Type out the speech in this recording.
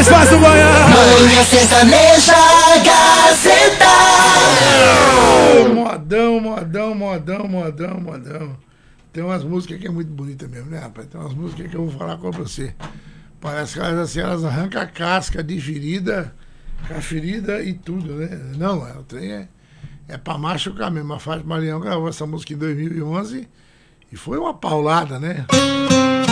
mais fácil ganhar. Manhã Sertaneja Gazeta. Modão. Tem umas músicas que é muito bonita mesmo, né, rapaz? Tem umas músicas que eu vou falar com você. Parece que elas arrancam a casca de ferida, com a ferida e tudo, né? Não, o trem é pra machucar mesmo. A Fátima Leão gravou essa música em 2011 e foi uma paulada, né?